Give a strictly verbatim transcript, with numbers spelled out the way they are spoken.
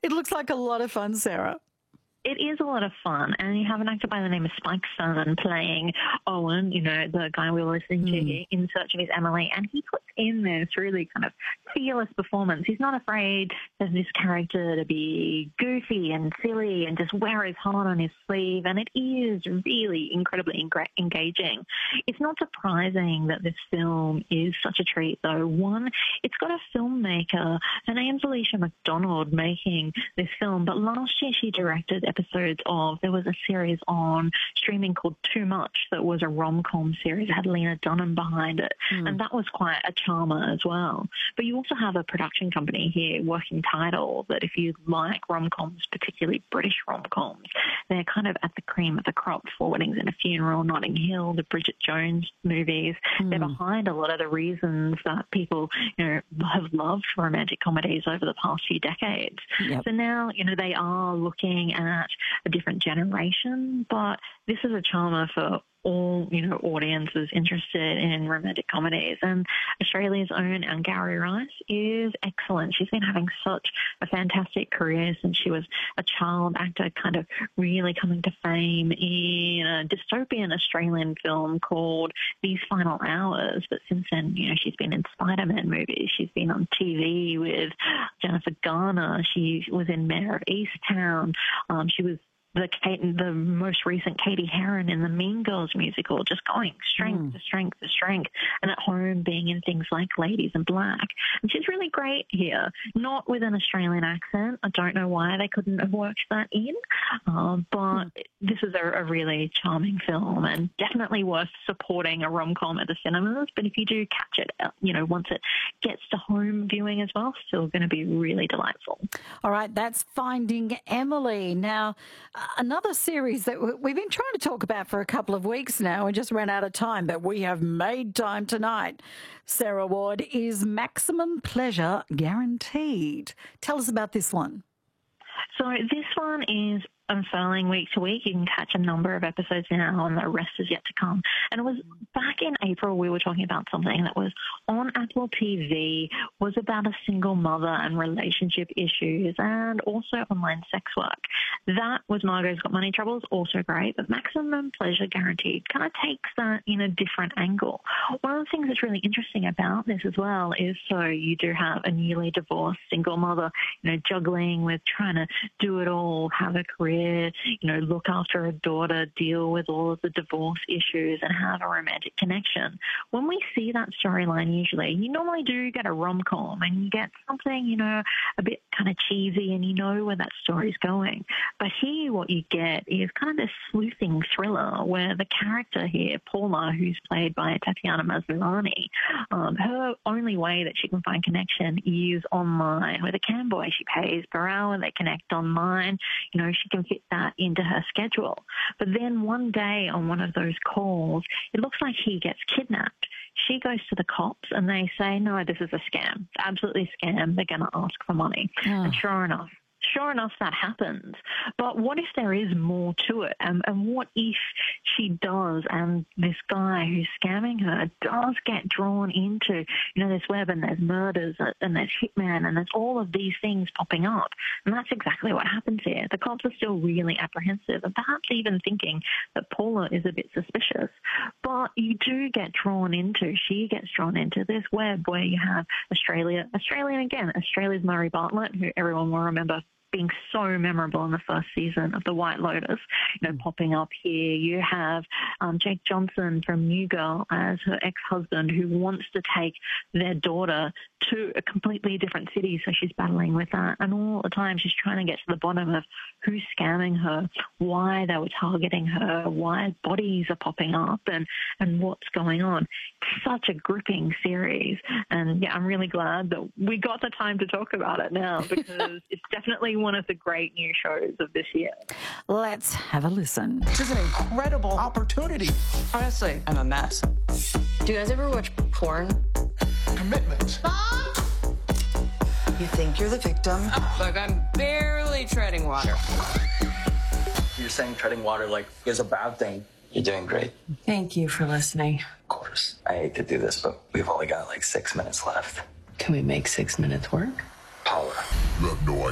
It looks like a lot of fun, Sarah. It is a lot of fun, and you have an actor by the name of Spike Sun playing Owen, you know, the guy we were listening to Mm. in Search of His Emily, and he puts in this really kind of fearless performance. He's not afraid of this character to be goofy and silly and just wear his heart on his sleeve, and it is really incredibly engra- engaging. It's not surprising that this film is such a treat, though. One, it's got a filmmaker, her name's Alicia McDonald, making this film, but last year she directed episodes of, there was a series on streaming called Too Much that was a rom-com series. It had Lena Dunham behind it, mm. and that was quite a charmer as well. But you also have a production company here, Working Title, that if you like rom-coms, particularly British rom-coms, they're kind of at the cream of the crop. Four Weddings and a Funeral, Notting Hill, the Bridget Jones movies. Mm. They're behind a lot of the reasons that people, you know, have loved romantic comedies over the past few decades. Yep. So now, you know, they are looking at a different generation, but this is a charmer for all, you know, audiences interested in romantic comedies. And Australia's own Angourie Rice is excellent. She's been having such a fantastic career since she was a child actor, kind of really coming to fame in a dystopian Australian film called These Final Hours. But since then, you know, she's been in Spider-Man movies. She's been on T V with Jennifer Garner. She was in Mayor of Easttown. Um, she was the Kate, the most recent Katie Heron in the Mean Girls musical, just going strength mm. to strength to strength, and at home being in things like Ladies in Black. And she's really great here, not with an Australian accent. I don't know why they couldn't have worked that in, um, but mm. this is a, a really charming film and definitely worth supporting a rom-com at the cinemas. But if you do catch it, you know, once it gets to home viewing as well, still going to be really delightful. All right, that's Finding Emily. Now, another series that we've been trying to talk about for a couple of weeks now and just ran out of time, but we have made time tonight, Sarah Ward, is Maximum Pleasure Guaranteed. Tell us about this one. So this one is unfurling week to week. You can catch a number of episodes now, and the rest is yet to come. And it was back in April, we were talking about something that was on Apple T V, was about a single mother and relationship issues, and also online sex work. That was Margot's Got Money Troubles, also great, but Maximum Pleasure Guaranteed kind of takes that in a different angle. One of the things that's really interesting about this as well is, so you do have a newly divorced single mother, you know, juggling with trying to do it all, have a career, you know, look after a daughter, deal with all of the divorce issues, and have a romantic connection. When we see that storyline, usually, you normally do get a rom-com, and you get something, you know, a bit kind of cheesy, and you know where that story's going. But here, what you get is kind of this sleuthing thriller where the character here, Paula, who's played by Tatiana Maslany, um, her only way that she can find connection is online with a camboy. She pays per hour, they connect online, you know, she can fit that into her schedule. But then one day on one of those calls, it looks like he gets kidnapped. She goes to the cops and they say, no, this is a scam. It's absolutely a scam. They're going to ask for money. Oh. And sure enough, Sure enough, that happens. But what if there is more to it? And, and what if she does, and this guy who's scamming her does get drawn into, you know, this web, and there's murders, and there's hitman, and there's all of these things popping up. And that's exactly what happens here. The cops are still really apprehensive, and perhaps even thinking that Paula is a bit suspicious. But you do get drawn into, she gets drawn into this web where you have Australia, Australian again, Australia's Murray Bartlett, who everyone will remember being so memorable in the first season of The White Lotus, you know, popping up here. You have um, Jake Johnson from New Girl as her ex-husband who wants to take their daughter to a completely different city, so she's battling with that. And all the time she's trying to get to the bottom of who's scamming her, why they were targeting her, why bodies are popping up, and, and what's going on. It's such a gripping series. And, yeah, I'm really glad that we got the time to talk about it now, because it's definitely one of the great new shows of this year. Let's have a listen. This is an incredible opportunity. Honestly, I'm a mess. Do you guys ever watch porn? Commitment. Mom? You think you're the victim? Look, I'm barely treading water. You're saying treading water like is a bad thing. You're doing great. Thank you for listening. Of course. I hate to do this, but we've only got like six minutes left. Can we make six minutes work? Paula. You have no